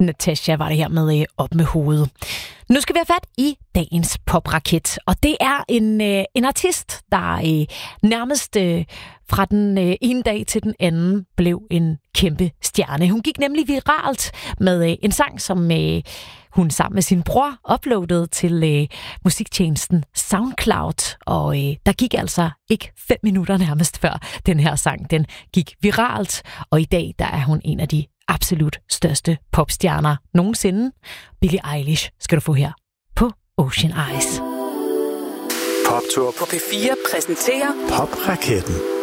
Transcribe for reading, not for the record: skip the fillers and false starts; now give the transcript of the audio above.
Natasha var det her med Op med hovedet. Nu skal vi have fat i dagens popraket, og det er en artist, der nærmest fra den ene dag til den anden blev en kæmpe stjerne. Hun gik nemlig viralt med en sang, som hun sammen med sin bror uploadede til musiktjenesten SoundCloud, og der gik altså ikke 5 minutter nærmest før den her sang, den gik viralt, og i dag der er hun en af de absolut største popstjerner nogensinde. Billie Eilish skal du få her på Ocean Eyes. Poptur på P4 præsenterer Popraketten.